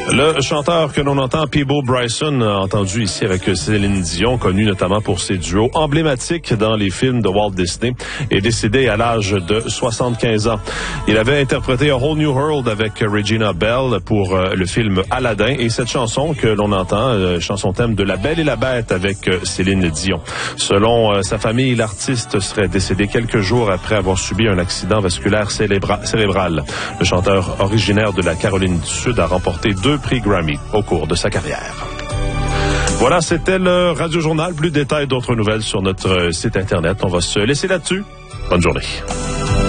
Le chanteur que l'on entend, Peabo Bryson, entendu ici avec Céline Dion, connu notamment pour ses duos emblématiques dans les films de Walt Disney, est décédé à l'âge de 75 ans. Il avait interprété A Whole New World avec Regina Bell pour le film Aladdin et cette chanson que l'on entend, chanson thème de La Belle et la Bête avec Céline Dion. Selon sa famille, l'artiste serait décédé quelques jours après avoir subi un accident vasculaire cérébral. Le chanteur originaire de la Caroline du Sud a remporté 2 prix Grammy au cours de sa carrière. Voilà, c'était le Radio Journal. Plus de détails, d'autres nouvelles sur notre site Internet. On va se laisser là-dessus. Bonne journée.